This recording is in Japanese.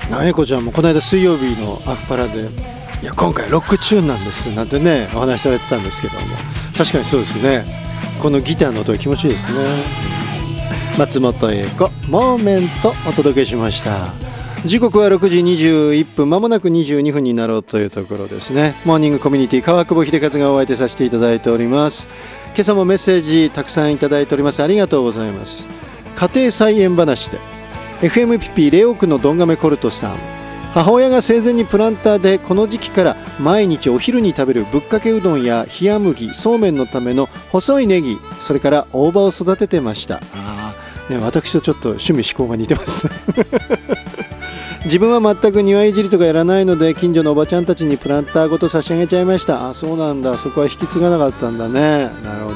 英子ちゃんもこの間水曜日のアフパラで、いや今回ロックチューンなんですなんてねお話しされてたんですけども、確かにそうですね。このギターの音が気持ちいいですね。松本英子モーメントお届けしました。時刻は6時21分、まもなく22分になろうというところですね。モーニングコミュニティ川久保秀和がお相手させていただいております。今朝もメッセージたくさんいただいております。ありがとうございます。家庭菜園話で FM ピピレオ区のどんがめコルトさん、母親が生前にプランターでこの時期から毎日お昼に食べるぶっかけうどんや冷麦、そうめんのための細いネギ、それから大葉を育ててました。私とちょっと趣味嗜好が似てますね自分は全く庭いじりとかやらないので、近所のおばちゃんたちにプランターごと差し上げちゃいました。そうなんだ、そこは引き継がなかったんだね。なるほど。